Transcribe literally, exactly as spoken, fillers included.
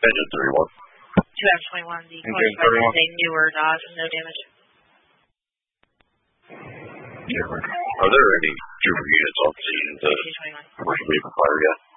Engine thirty-one. two F twenty-one, the Engine thirty-one is a newer Dodge with no damage. Yeah. Are there any Trooper units on scene that commercial vehicle fire yet?